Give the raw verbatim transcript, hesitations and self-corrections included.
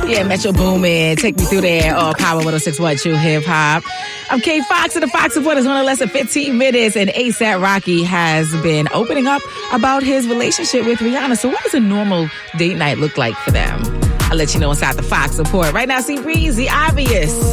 Yeah, Metro Boomin. Take me through there. Oh, Power one oh six point one True Hip Hop. I'm K Fox, and the Fox Report is one in less than fifteen minutes. And ASAP Rocky has been opening up about his relationship with Rihanna. So what does a normal date night look like for them? I'll let you know inside the Fox Report. Right now, see Breezy, Obvious.